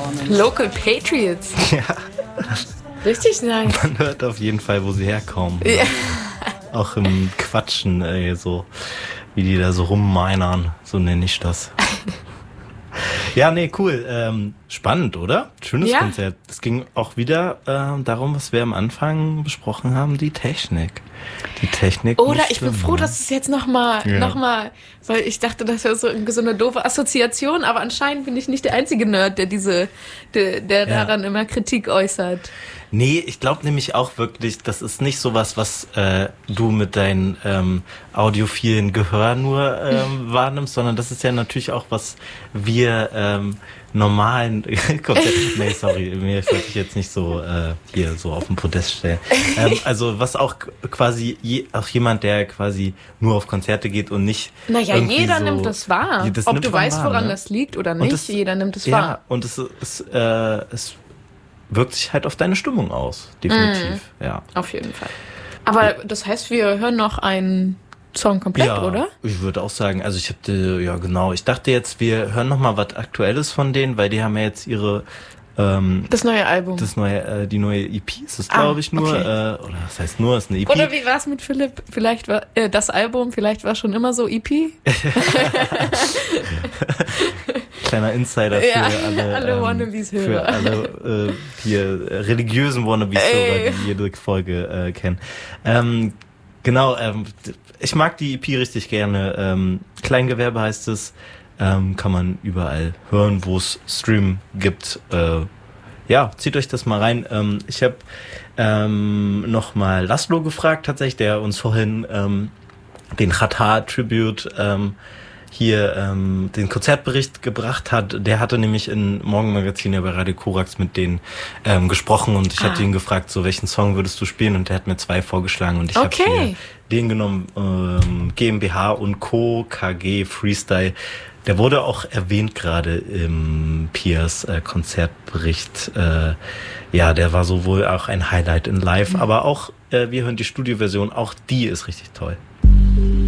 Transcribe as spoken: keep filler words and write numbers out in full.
Local Patriots. Ja. Richtig nice. Man hört auf jeden Fall, wo sie herkommen. Ja. Auch im Quatschen, ey, so wie die da so rummeinern, so nenne ich das. Ja, nee, cool. Ähm, spannend, oder? Schönes ja. Konzert. Es ging auch wieder ähm, darum, was wir am Anfang besprochen haben, die Technik. Die Technik. Oder ich bin froh, dass es jetzt nochmal, ja. noch mal, weil ich dachte, das wäre so, so eine doofe Assoziation, aber anscheinend bin ich nicht der einzige Nerd, der diese, der, der ja. daran immer Kritik äußert. Nee, ich glaube nämlich auch wirklich, das ist nicht sowas, was äh, du mit deinem ähm, audiophilen Gehör nur ähm, wahrnimmst, sondern das ist ja natürlich auch, was wir ähm, normalen nee, sorry, mir wollte ich jetzt nicht so äh, hier so auf den Podest stellen. Ähm, also was auch quasi je, auch jemand, der quasi nur auf Konzerte geht und nicht. Naja, jeder so, nimmt das wahr. Das Ob du weißt, wahr, woran ne? das liegt oder nicht, das, jeder nimmt es ja, wahr. Ja, und es ist äh, es wirkt sich halt auf deine Stimmung aus, definitiv. Mm, ja. Auf jeden Fall. Aber das heißt, wir hören noch einen Song komplett, ja, oder? Ich würde auch sagen, also ich habe, ja genau, ich dachte jetzt, wir hören noch mal was Aktuelles von denen, weil die haben ja jetzt ihre ähm, das neue Album. Das neue, äh, die neue E P ist es, glaube ah, ich, nur. Okay. Äh, oder das heißt nur, ist eine E P. Oder wie war es mit Philipp? Vielleicht war äh, das Album, vielleicht war schon immer so E P? Kleiner Insider für ja, alle, alle ähm, Wannabes-Hörer. Für alle äh, hier äh, religiösen Wannabes-Hörer, die jede Folge äh, kennen. Ähm, genau, ähm, ich mag die E P richtig gerne. Ähm, Kleingewerbe heißt es. Ähm, kann man überall hören, wo es Stream gibt. Äh, ja, zieht euch das mal rein. Ähm, ich habe ähm, noch mal Laszlo gefragt, tatsächlich, der uns vorhin ähm, den Xatar-Tribute ähm, hier ähm, den Konzertbericht gebracht hat. Der hatte nämlich in Morgenmagazin ja bei Radio Korax mit denen ähm, gesprochen und ich ah. hatte ihn gefragt, so welchen Song würdest du spielen, und der hat mir zwei vorgeschlagen und ich okay. habe hier den genommen, ähm, GmbH und Co. K G Freestyle. Der wurde auch erwähnt gerade im Piers äh, Konzertbericht. Äh, ja, der war sowohl auch ein Highlight in Live, mhm. aber auch, äh, wir hören die Studioversion, auch die ist richtig toll.